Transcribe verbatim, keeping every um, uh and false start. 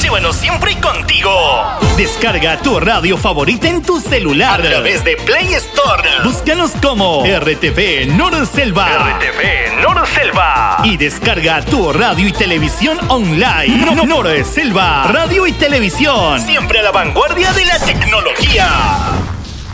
llévanos siempre contigo. Descarga tu radio favorita en tu celular a través de Play Store. Búscanos como R T V Norselva. R T V Norselva. Y descarga tu radio y televisión online. No, no, Norselva. Radio y televisión. Siempre a la vanguardia de la tecnología.